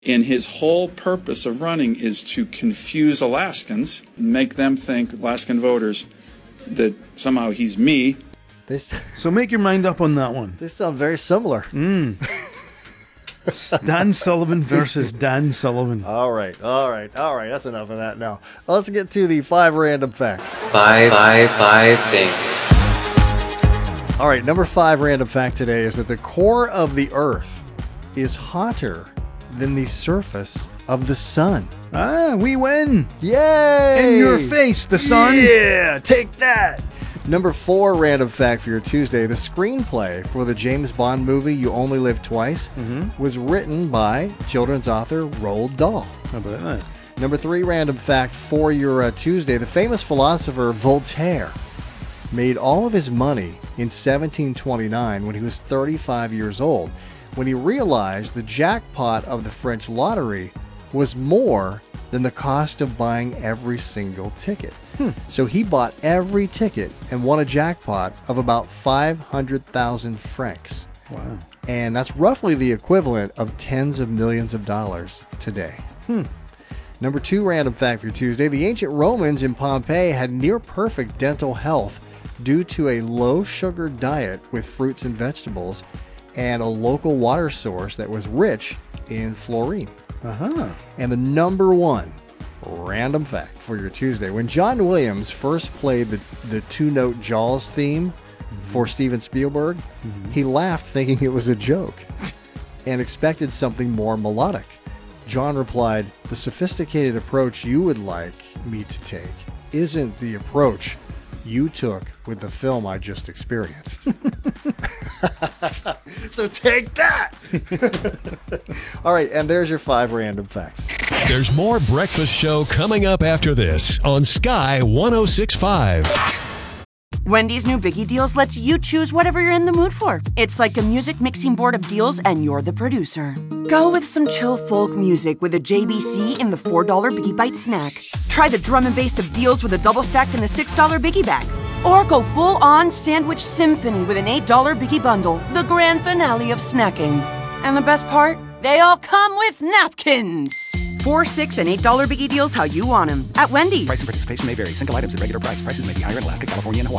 And his whole purpose of running is to confuse Alaskans and make them think, Alaskan voters, that somehow he's me. So make your mind up on that one. They sound very similar. Dan Sullivan versus Dan Sullivan. All right. That's enough of that now. Let's get to the 5 random facts. Five things. All right, number 5 random fact today is that the core of the Earth is hotter than the surface of the sun. Ah, we win. Yay! In your face, the sun. Yeah, take that. Number 4 random fact for your Tuesday. The screenplay for the James Bond movie You Only Live Twice was written by children's author Roald Dahl. How about that? Number 3 random fact for your Tuesday. The famous philosopher Voltaire made all of his money in 1729 when he was 35 years old, when he realized the jackpot of the French lottery was more than the cost of buying every single ticket. So he bought every ticket and won a jackpot of about 500,000 francs. Wow. And that's roughly the equivalent of tens of millions of dollars today. Number 2 random fact for your Tuesday. The ancient Romans in Pompeii had near perfect dental health due to a low sugar diet with fruits and vegetables and a local water source that was rich in fluorine. And the number 1 random fact for your Tuesday. When John Williams first played the 2-note Jaws theme for Steven Spielberg, he laughed thinking it was a joke and expected something more melodic. John replied, "The sophisticated approach you would like me to take isn't the approach you took with the film I just experienced." So take that. All right, and there's your 5 random facts. There's more Breakfast Show coming up after this on Sky 106.5. Wendy's new Biggie Deals lets you choose whatever you're in the mood for. It's like a music mixing board of deals, and you're the producer. Go with some chill folk music with a JBC in the $4 Biggie Bite snack. Try the drum and bass of deals with a double stack in the $6 Biggie Bag. Or go full-on sandwich symphony with an $8 Biggie Bundle, the grand finale of snacking. And the best part? They all come with napkins. $4, $6, and $8 Biggie Deals how you want them at Wendy's. Price and participation may vary. Single items at regular price. Prices may be higher in Alaska, California, and Hawaii.